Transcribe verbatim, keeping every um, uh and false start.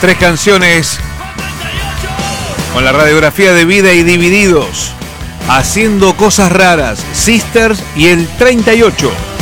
Tres canciones con la radiografía de Vida y Divididos, Haciendo Cosas Raras, Sisters y el treinta y ocho.